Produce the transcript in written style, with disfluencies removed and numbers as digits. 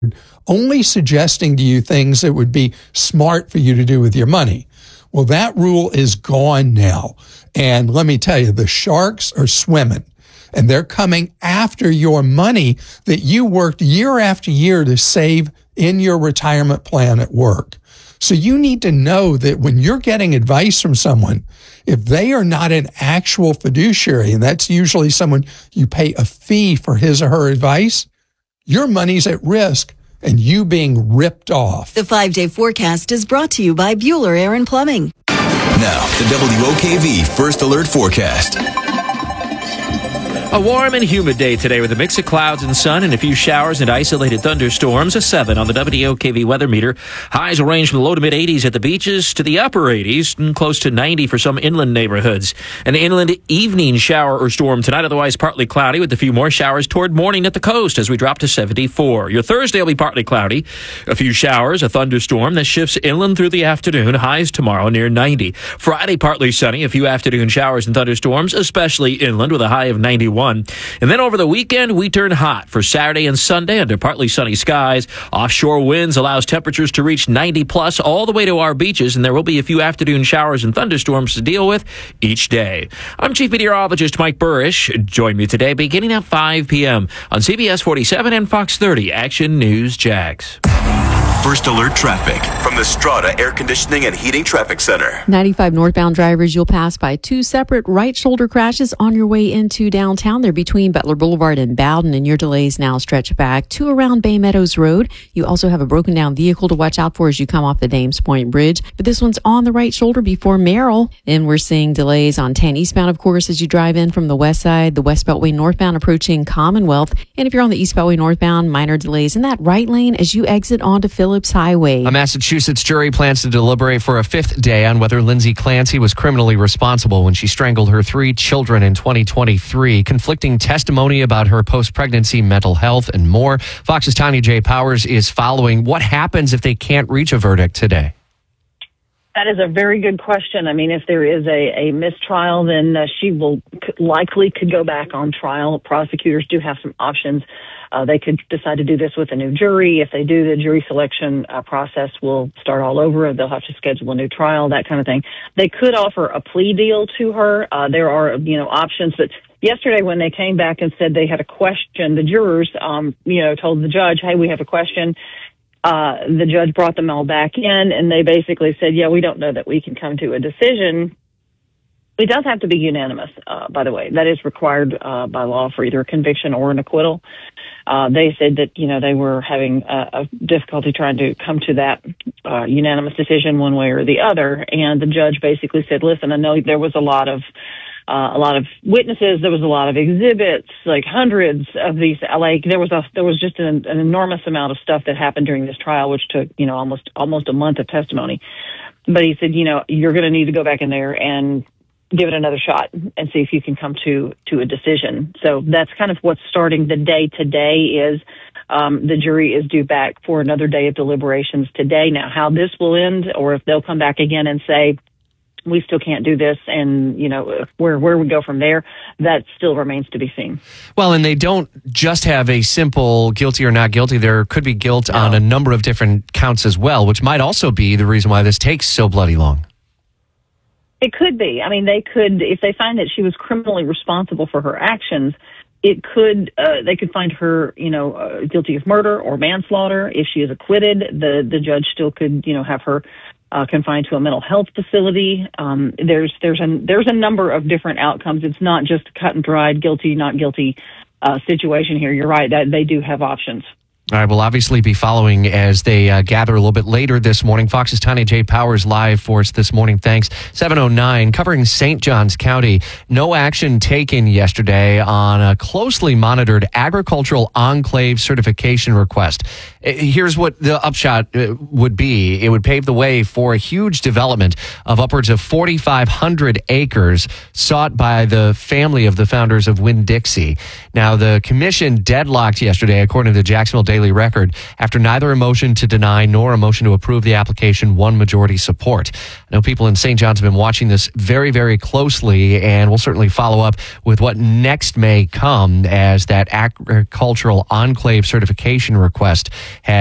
only suggesting to you things that would be smart for you to do with your money. Well, that rule is gone now. And let me tell you, the sharks are swimming, and they're coming after your money that you worked year after year to save in your retirement plan at work. So you need to know that when you're getting advice from someone, if they are not an actual fiduciary, and that's usually someone you pay a fee for his or her advice, your money's at risk and you being ripped off. The 5-day forecast is brought to you by Bueller Aaron Plumbing. Now, the WOKV First Alert Forecast. A warm and humid day today with a mix of clouds and sun and a few showers and isolated thunderstorms. A 7 on the WOKV weather meter. Highs will range from the low to mid 80s at the beaches to the upper 80s and close to 90 for some inland neighborhoods. An inland evening shower or storm tonight, otherwise partly cloudy with a few more showers toward morning at the coast as we drop to 74. Your Thursday will be partly cloudy. A few showers, a thunderstorm that shifts inland through the afternoon. Highs tomorrow near 90. Friday partly sunny, a few afternoon showers and thunderstorms, especially inland with a high of 91. And then over the weekend, we turn hot for Saturday and Sunday under partly sunny skies. Offshore winds allows temperatures to reach 90 plus all the way to our beaches, and there will be a few afternoon showers and thunderstorms to deal with each day. I'm Chief Meteorologist Mike Burrish. Join me today beginning at 5 p.m. on CBS 47 and Fox 30 Action News Jax. First Alert Traffic from the Strata Air Conditioning and Heating Traffic Center. 95 northbound drivers, you'll pass by two separate right shoulder crashes on your way into downtown. They're between Butler Boulevard and Bowden, and your delays now stretch back to around Bay Meadows Road. You also have a broken down vehicle to watch out for as you come off the Dames Point Bridge, but this one's on the right shoulder before Merrill. And we're seeing delays on 10 eastbound, of course, as you drive in from the west side, the West Beltway northbound approaching Commonwealth. And if you're on the East Beltway northbound, minor delays in that right lane as you exit onto Phillips Highway. A Massachusetts jury plans to deliberate for a fifth day on whether Lindsay Clancy was criminally responsible when she strangled her 3 children in 2023. Conflicting testimony about her post-pregnancy mental health and more. Fox's Tanya J. Powers is following. What happens if they can't reach a verdict today? That is a very good question. I mean, if there is a mistrial, then she will likely could go back on trial. Prosecutors do have some options. They could decide to do this with a new jury. If they do, the jury selection process will start all over. They'll have to schedule a new trial, that kind of thing. They could offer a plea deal to her. There are, options. But yesterday when they came back and said they had a question, the jurors, told the judge, hey, we have a question. The judge brought them all back in, and they basically said, yeah, we don't know that we can come to a decision. It does have to be unanimous, by the way. That is required by law for either a conviction or an acquittal. They said that, they were having a difficulty trying to come to that unanimous decision one way or the other. And the judge basically said, listen, I know there was a lot of witnesses. There was a lot of exhibits, like hundreds of these. Like there was just an enormous amount of stuff that happened during this trial, which took, almost a month of testimony. But he said, you're going to need to go back in there and give it another shot and see if you can come to a decision. So that's kind of what's starting the day today is the jury is due back for another day of deliberations today. Now, how this will end, or if they'll come back again and say, we still can't do this, and, where we go from there, that still remains to be seen. Well, and they don't just have a simple guilty or not guilty. There could be guilt on a number of different counts as well, which might also be the reason why this takes so bloody long. It could be. I mean, they could, if they find that she was criminally responsible for her actions, they could find her, guilty of murder or manslaughter. If she is acquitted, the judge still could, have her confined to a mental health facility. There's a number of different outcomes. It's not just a cut and dried guilty, not guilty situation here. You're right that they do have options. All right, we'll obviously be following as they gather a little bit later this morning. Fox's Tanya J. Powers live for us this morning. Thanks. 7:09, covering St. Johns County. No action taken yesterday on a closely monitored agricultural enclave certification request. Here's what the upshot would be. It would pave the way for a huge development of upwards of 4,500 acres sought by the family of the founders of Winn-Dixie. Now, the commission deadlocked yesterday, according to the Jacksonville Daily Daily Record. After neither a motion to deny nor a motion to approve the application won majority support. I know people in St. John's have been watching this very, very closely, and we'll certainly follow up with what next may come as that agricultural enclave certification request has